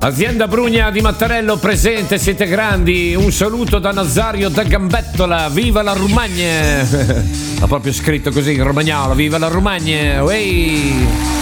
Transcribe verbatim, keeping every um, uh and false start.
Azienda Brugna di Mattarello presente, siete grandi. Un saluto da Nazario da Gambettola. Viva la Romagna! Ha proprio scritto così in romagnolo, viva la Romagna! Ueii!